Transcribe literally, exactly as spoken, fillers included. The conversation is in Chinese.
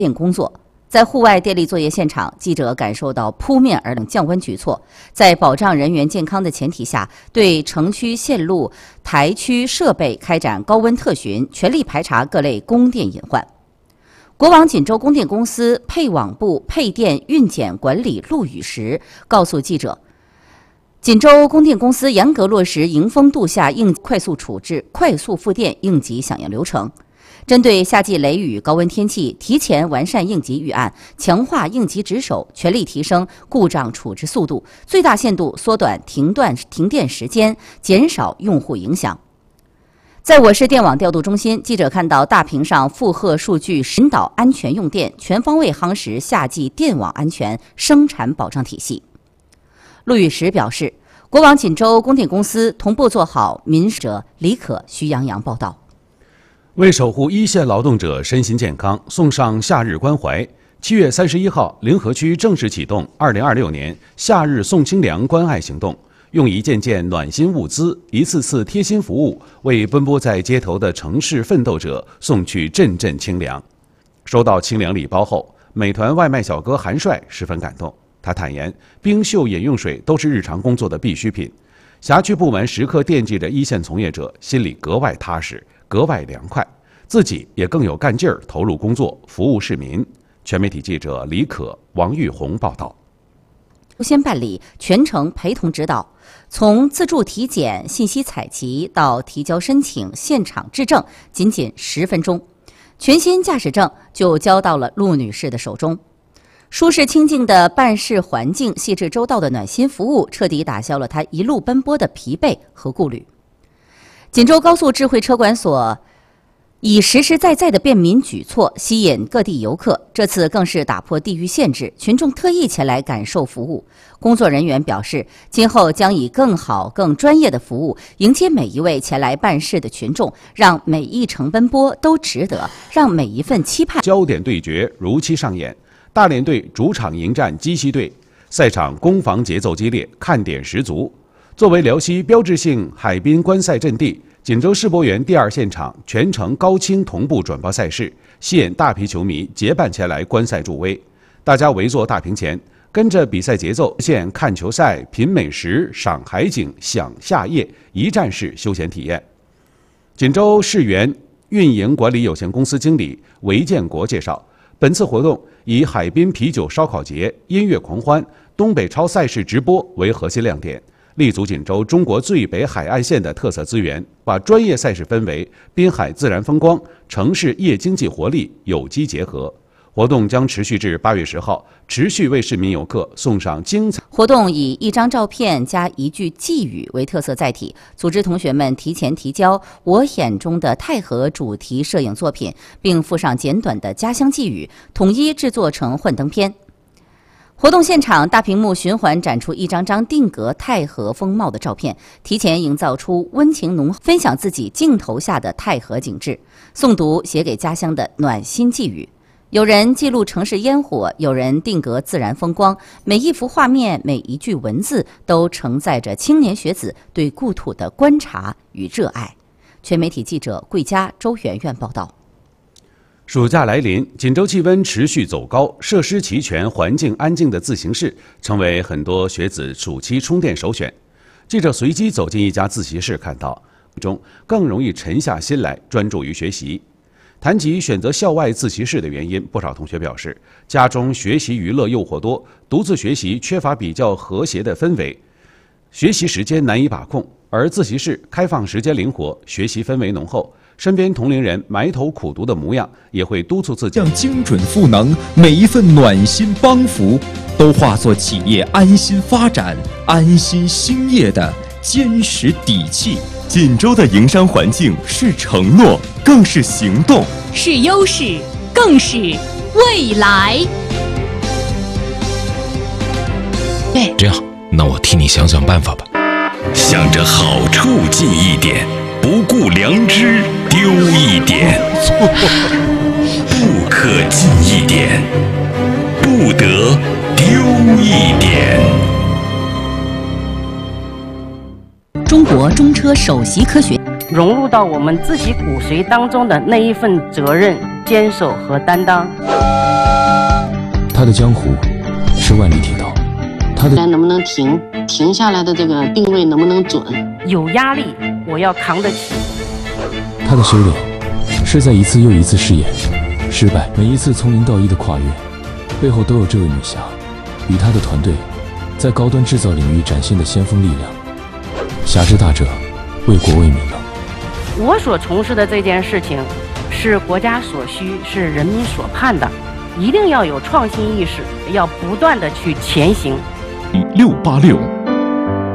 电工作。在户外电力作业现场，记者感受到扑面而来降温举措，在保障人员健康的前提下，对城区线路、台区设备开展高温特巡，全力排查各类供电隐患。国网锦州供电公司配网部配电运检管理陆宇时告诉记者，锦州供电公司严格落实迎风度夏应快速处置、快速复电应急响应流程。针对夏季雷雨高温天气，提前完善应急预案，强化应急值守，全力提升故障处置速度，最大限度缩短停断停电时间，减少用户影响。在我市电网调度中心，记者看到大屏上负荷数据引导安全用电，全方位夯实夏季电网安全生产保障体系。陆宇时表示，国网锦州供电公司同步做好民生者。李可、徐洋洋报道。 为守护一线劳动者身心健康，送上夏日关怀。七月三十一号，临河区正式启动二零二六年夏日送清凉关爱行动，用一件件暖心物资、一次次贴心服务，为奔波在街头的城市奋斗者送去阵阵清凉。收到清凉礼包后，美团外卖小哥韩帅十分感动。他坦言，冰秀饮用水都是日常工作的必需品，辖区部门时刻惦记着一线从业者，心里格外踏实，格外凉快，自己也更有干劲儿投入工作，服务市民。全媒体记者李可、王玉红报道。 优先办理，全程陪同指导，从自助体检、信息采集到提交申请、现场质证，仅仅十分钟，全新驾驶证就交到了陆女士的手中。舒适清静的办事环境，细致周到的暖心服务，彻底打消了她一路奔波的疲惫和顾虑。锦州高速智慧车管所以实实在在的便民举措吸引各地游客，这次更是打破地域限制，群众特意前来感受服务。工作人员表示，今后将以更好、更专业的服务迎接每一位前来办事的群众，让每一程奔波都值得，让每一份期盼。 焦点对决如期上演，大连队主场迎战鸡西队，赛场攻防节奏激烈，看点十足。作为辽西标志性海滨观赛阵地，锦州世博园第二现场全程高清同步转播赛事，吸引大批球迷结伴前来观赛助威。大家围坐大屏前，跟着比赛节奏，现看球赛、品美食、赏海景、享夏夜，一站式休闲体验。锦州世园运营管理有限公司经理韦建国介绍，本次活动以海滨啤酒烧烤节、音乐狂欢、东北超赛事直播为核心亮点，立足锦州中国最北海岸线的特色资源，把专业赛事分为滨海自然风光、城市夜经济活力有机结合。活动将持续至八月十号，持续为市民游客送上精彩。 活动以一张照片加一句寄语为特色载体，组织同学们提前提交我眼中的太和主题摄影作品，并附上简短的家乡寄语，统一制作成幻灯片。活动现场大屏幕循环展出一张张定格太和风貌的照片，提前营造出温情浓厚，分享自己镜头下的太和景致，诵读写给家乡的暖心寄语。有人记录城市烟火，有人定格自然风光，每一幅画面，每一句文字都承载着青年学子对故土的观察与热爱。全媒体记者桂佳、周媛媛报道。 暑假来临，锦州气温持续走高，设施齐全、环境安静的自习室成为很多学子暑期充电首选。记者随机走进一家自习室，看到中更容易沉下心来，专注于学习。谈及选择校外自习室的原因，不少同学表示，家中学习娱乐诱惑多，独自学习缺乏比较和谐的氛围，学习时间难以把控；而自习室开放时间灵活，学习氛围浓厚，身边同龄人埋头苦读的模样，也会督促自己。 像精准赋能，每一份暖心帮扶，都化作企业安心发展、安心兴业的坚实底气。 锦州的营商环境是承诺，更是行动， 是优势，更是未来。 对，这样，那我替你想想办法吧。 向着好处进一点，不顾良知丢一点，不可进一点，不得丢一点。 中国中车首席科学融入到我们自己骨髓当中的那一份责任， 坚守和担当。 他的江湖是万里铁道，他的能不能停，停下来的这个定位能不能准？ 有压力，我要扛得起。 他的修炼是在一次又一次试验、失败，每一次从零到一的跨越，背后都有这位女侠与她的团队在高端制造领域展现的先锋力量。侠之大者，为国为民的。 我所从事的这件事情，是国家所需，是人民所盼的，一定要有创新意识，要不断的去前行。 六八六。